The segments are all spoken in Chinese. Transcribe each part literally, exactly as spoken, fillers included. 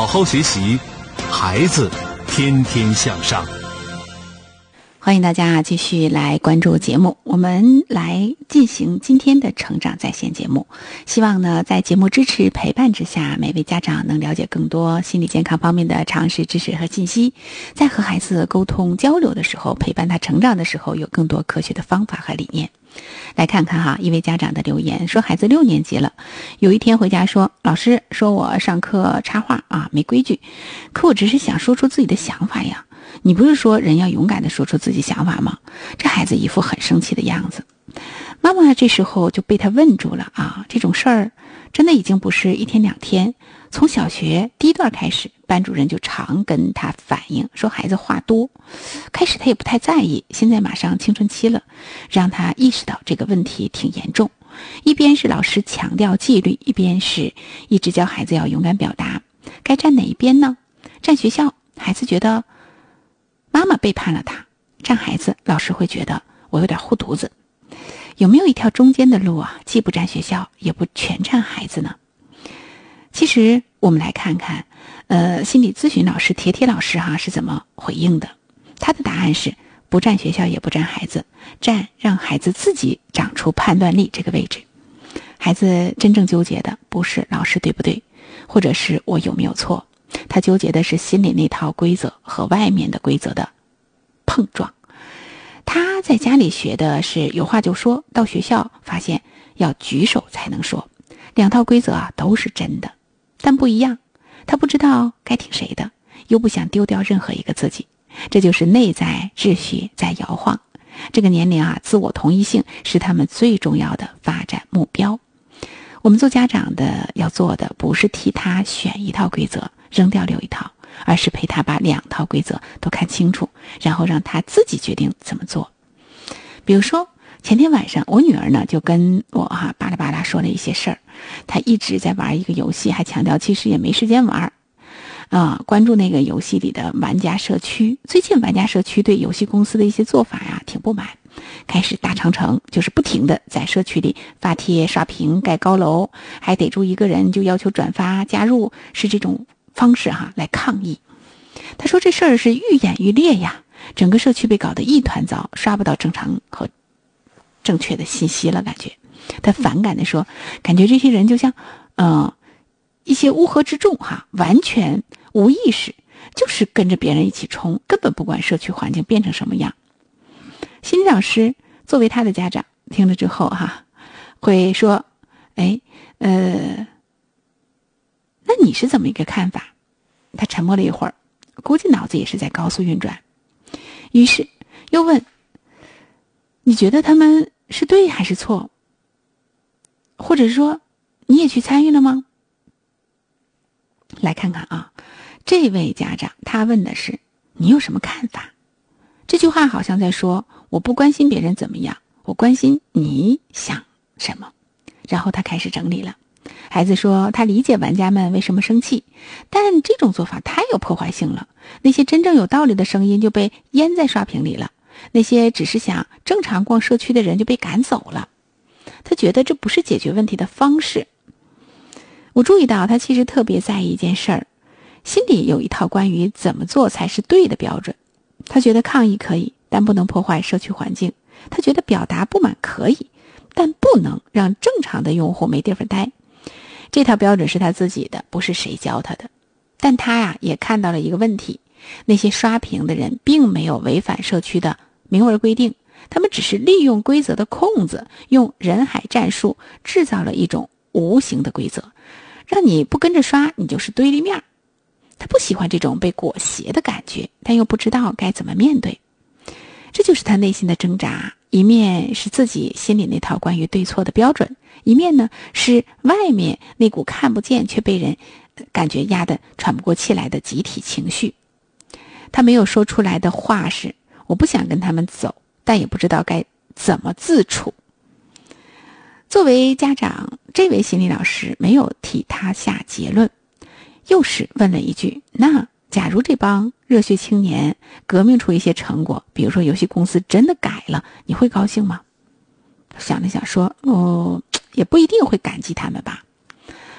好学习，孩子天天向上。 欢迎大家继续来关注节目，我们来进行今天的成长在线节目。希望呢，在节目支持陪伴之下，每位家长能了解更多心理健康方面的常识知识和信息，在和孩子沟通交流的时候，陪伴他成长的时候，有更多科学的方法和理念。来看看哈，一位家长的留言说，孩子六年级了，有一天回家说，老师说我上课插话啊没规矩，可我只是想说出自己的想法呀。你不是说人要勇敢地说出自己想法吗？这孩子一副很生气的样子。妈妈这时候就被他问住了啊，这种事儿真的已经不是一天两天，从小学第一段开始，班主任就常跟他反映说孩子话多。开始他也不太在意，现在马上青春期了，让他意识到这个问题挺严重。一边是老师强调纪律，一边是一直教孩子要勇敢表达，该站哪一边呢？站学校，孩子觉得妈妈背叛了他；站孩子，老师会觉得我有点护犊子。有没有一条中间的路啊？既不站学校，也不全站孩子呢？其实我们来看看，呃，心理咨询老师铁铁老师哈是怎么回应的。他的答案是不站学校，也不站孩子，站让孩子自己长出判断力这个位置。孩子真正纠结的不是老师对不对，或者是我有没有错，他纠结的是心里那套规则和外面的规则的碰撞。他在家里学的是有话就说，到学校发现要举手才能说，两套规则啊都是真的，但不一样。他不知道该听谁的，又不想丢掉任何一个自己，这就是内在秩序在摇晃。这个年龄啊，自我同一性是他们最重要的发展目标。我们做家长的要做的不是替他选一套规则扔掉留一套，而是陪他把两套规则都看清楚，然后让他自己决定怎么做。比如说前天晚上我女儿呢就跟我哈、啊、巴拉巴拉说了一些事儿，她一直在玩一个游戏，还强调其实也没时间玩啊，关注那个游戏里的玩家社区。最近玩家社区对游戏公司的一些做法呀挺不满，开始大长城，就是不停的在社区里发帖刷屏盖高楼，还逮住一个人就要求转发加入，是这种方式哈来抗议。他说这事儿是愈演愈烈呀，整个社区被搞得一团糟，刷不到正常和正确的信息了。感觉他反感的说，感觉这些人就像呃一些乌合之众哈，完全无意识，就是跟着别人一起冲，根本不管社区环境变成什么样。心理老师作为他的家长听了之后哈，会说哎呃那你是怎么一个看法？他沉默了一会儿，估计脑子也是在高速运转，于是又问，你觉得他们是对还是错？或者说你也去参与了吗？来看看啊，这位家长他问的是你有什么看法？这句话好像在说我不关心别人怎么样，我关心你想什么。然后他开始整理了。孩子说他理解玩家们为什么生气，但这种做法太有破坏性了，那些真正有道理的声音就被淹在刷屏里了，那些只是想正常逛社区的人就被赶走了。他觉得这不是解决问题的方式。我注意到他其实特别在意一件事儿，心里有一套关于怎么做才是对的标准。他觉得抗议可以，但不能破坏社区环境。他觉得表达不满可以，但不能让正常的用户没地方待。这套标准是他自己的，不是谁教他的。但他呀也看到了一个问题，那些刷屏的人并没有违反社区的明文规定，他们只是利用规则的空子，用人海战术制造了一种无形的规则，让你不跟着刷，你就是对立面。他不喜欢这种被裹挟的感觉，但又不知道该怎么面对。这就是他内心的挣扎，一面是自己心里那套关于对错的标准，一面呢是外面那股看不见却被人感觉压得喘不过气来的集体情绪。他没有说出来的话是，我不想跟他们走，但也不知道该怎么自处。作为家长，这位心理老师没有替他下结论，又是问了一句，那假如这帮热血青年革命出一些成果，比如说游戏公司真的改了，你会高兴吗？想了想说，哦，也不一定会感激他们吧。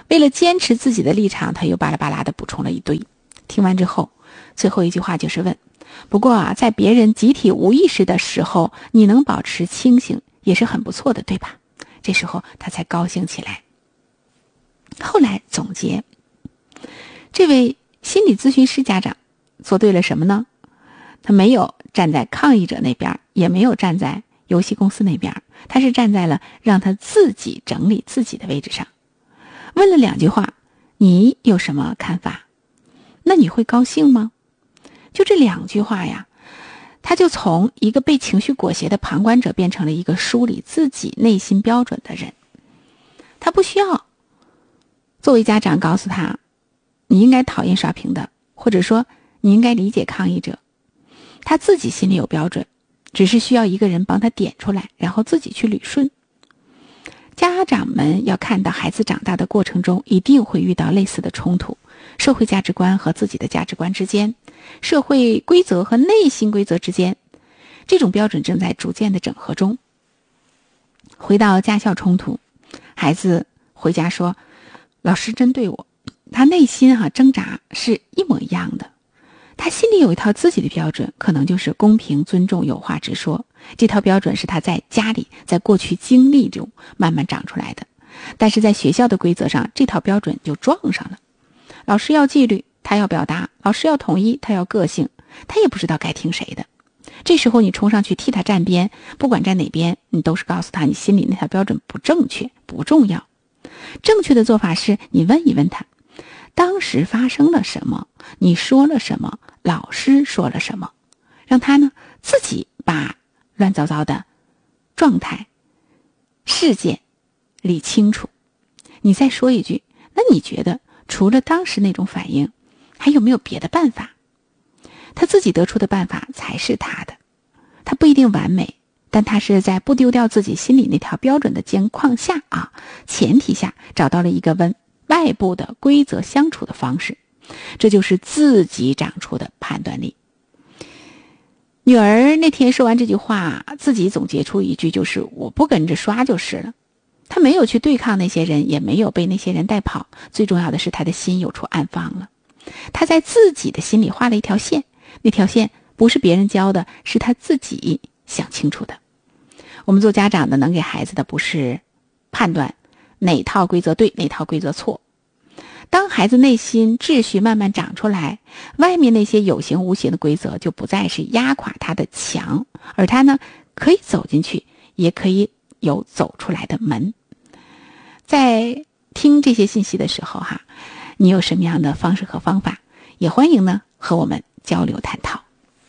为了坚持自己的立场，他又巴拉巴拉的补充了一堆。听完之后，最后一句话就是问，不过啊，在别人集体无意识的时候，你能保持清醒也是很不错的，对吧？这时候他才高兴起来。后来总结，这位心理咨询师家长做对了什么呢？他没有站在抗议者那边，也没有站在游戏公司那边，他是站在了让他自己整理自己的位置上。问了两句话，你有什么看法？那你会高兴吗？就这两句话呀，他就从一个被情绪裹挟的旁观者变成了一个梳理自己内心标准的人。他不需要作为家长告诉他，你应该讨厌刷屏的，或者说你应该理解抗议者。他自己心里有标准，只是需要一个人帮他点出来，然后自己去捋顺。家长们要看到孩子长大的过程中一定会遇到类似的冲突，社会价值观和自己的价值观之间，社会规则和内心规则之间，这种标准正在逐渐的整合中。回到家校冲突，孩子回家说老师针对我，他内心哈、啊、挣扎是一模一样的。他心里有一套自己的标准，可能就是公平、尊重、有话直说。这套标准是他在家里在过去经历中慢慢长出来的，但是在学校的规则上，这套标准就撞上了。老师要纪律，他要表达；老师要统一，他要个性，他也不知道该听谁的。这时候你冲上去替他站边，不管站哪边，你都是告诉他你心里那套标准不正确，不重要。正确的做法是你问一问他，当时发生了什么，你说了什么，老师说了什么，让他呢自己把乱糟糟的状态事件理清楚。你再说一句，那你觉得除了当时那种反应，还有没有别的办法？他自己得出的办法才是他的，他不一定完美，但他是在不丢掉自己心里那条标准的情况下啊，前提下找到了一个跟外部的规则相处的方式，这就是自己长出的判断力。女儿那天说完这句话，自己总结出一句，就是我不跟着刷就是了。她没有去对抗那些人，也没有被那些人带跑，最重要的是她的心有处安放了。她在自己的心里画了一条线，那条线不是别人教的，是她自己想清楚的。我们做家长的能给孩子的不是判断哪套规则对，哪套规则错。当孩子内心秩序慢慢长出来，外面那些有形无形的规则就不再是压垮他的墙，而他呢可以走进去，也可以有走出来的门。在听这些信息的时候哈，你有什么样的方式和方法，也欢迎呢和我们交流探讨。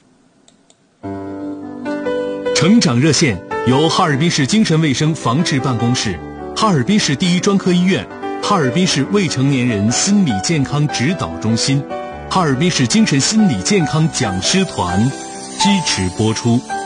成长热线由哈尔滨市精神卫生防治办公室、哈尔滨市第一专科医院、哈尔滨市未成年人心理健康指导中心、哈尔滨市精神心理健康讲师团支持播出。